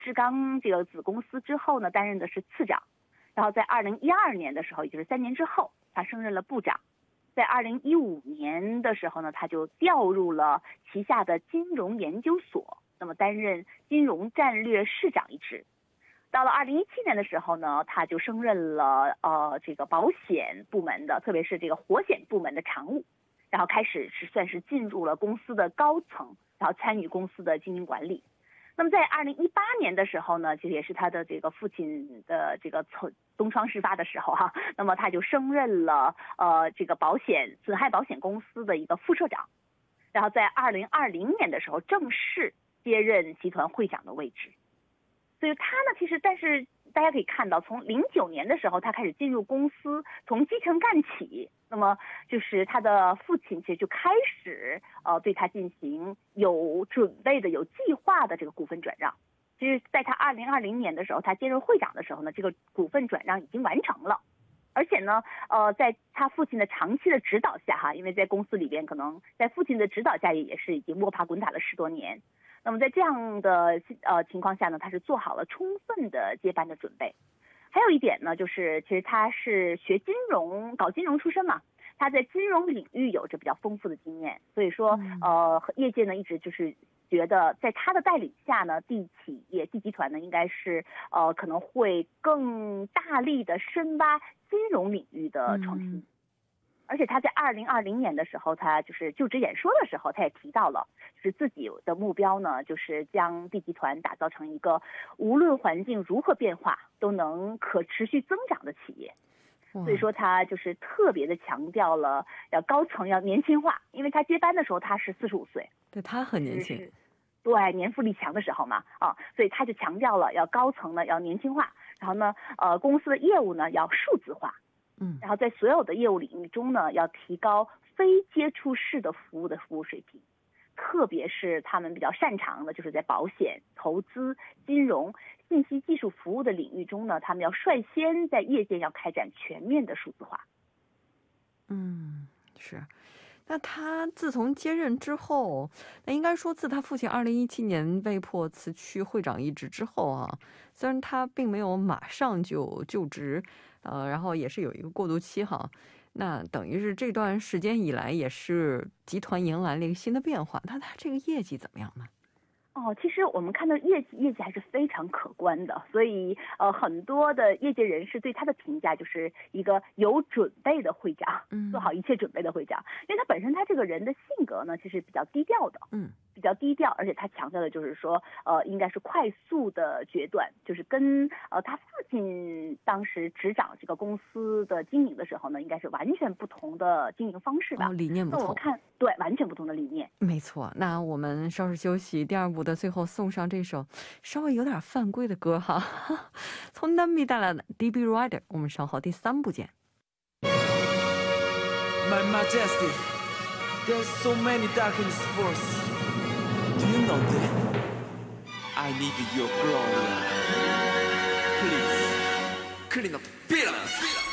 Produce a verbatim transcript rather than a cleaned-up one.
志刚这个子公司之后呢，担任的是次长。然后在二零一二年的时候，也就是三年之后，他升任了部长。在二零一五年的时候呢，他就调入了旗下的金融研究所，那么担任金融战略室长一职。到了二零一七年的时候呢，他就升任了呃这个保险部门的，特别是这个火险部门的常务，然后开始是算是进入了公司的高层，然后参与公司的经营管理。那么在二零一八年的时候呢，其实也是他的这个父亲的这个从东窗事发的时候哈、啊，那么他就升任了呃这个保险损害保险公司的一个副社长，然后在二零二零年的时候正式接任集团会长的位置。所以他呢，其实但是大家可以看到，从零九年的时候他开始进入公司，从基层干起。那么就是他的父亲其实就开始呃对他进行有准备的、有计划的这个股份转让。其实在他二零二零年的时候，他接任会长的时候呢，这个股份转让已经完成了。而且呢，呃，在他父亲的长期的指导下哈，因为在公司里边可能在父亲的指导下，也也是已经摸爬滚打了十多年。那么在这样的呃情况下呢，他是做好了充分的接班的准备。还有一点呢，就是其实他是学金融、搞金融出身嘛，他在金融领域有着比较丰富的经验，所以说呃业界呢一直就是觉得在他的带领下呢，地企业、地集团呢应该是呃可能会更大力的深挖金融领域的创新。嗯，而且他在二零二零年的时候，他就是就职演说的时候，他也提到了，就是自己的目标呢，就是将地集团打造成一个无论环境如何变化都能可持续增长的企业。所以说他就是特别的强调了要高层要年轻化，因为他接班的时候他是四十五岁， 对，他很年轻， 对，年富力强的时候嘛，啊，所以他就强调了要高层呢要年轻化，然后呢，呃，公司的业务呢要数字化。嗯，然后在所有的业务领域中呢，要提高非接触式的服务的服务水平，特别是他们比较擅长的，就是在保险、投资、金融、信息技术服务的领域中呢，他们要率先在业界要开展全面的数字化。 嗯，是。那他自从接任之后，那应该说自他父亲二零一七年被迫辞去会长一职之后啊，虽然他并没有马上就就职，呃，然后也是有一个过渡期哈。那等于是这段时间以来，也是集团迎来了一个新的变化。那他这个业绩怎么样呢？ 哦，其实我们看到业绩业绩还是非常可观的，所以呃很多的业界人士对他的评价就是一个有准备的会长，做好一切准备的会长。因为他本身他这个人的性格呢，其实比较低调的，嗯，比较低调，而且他强调的就是说，呃，应该是快速的决断，就是跟呃他父亲当时执掌这个公司的经营的时候呢，应该是完全不同的经营方式吧， 哦，理念不同。 那我们看，对，完全不同的理念。 没错，那我们稍事休息，第二部的最后送上这首稍微有点犯规的歌哈，从南米带来的 D B Rider， 我们稍后第三部见。 My Majesty, there's so many darkness forces. Do you know that? I need your glory. Please, clean up villains.